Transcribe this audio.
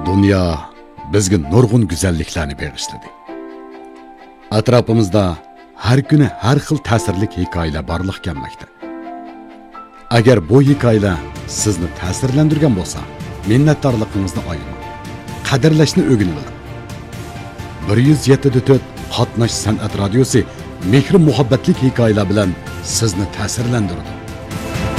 Dünya bizga nurg'un go'zalliklarni bag'ishladi. Atrofimizda har kuni har xil ta'sirli hikoyalar borliq kelmoqda. Agar bu hikoyalar sizni ta'sirlantirgan bo'lsa, minnatdorligingizni ayamang. Qadrlashni o'rganib oling. 107.4 Qatnash san'at radiosi mehr muhabbatlik hikoyalar bilan sizni ta'sirlantiradi.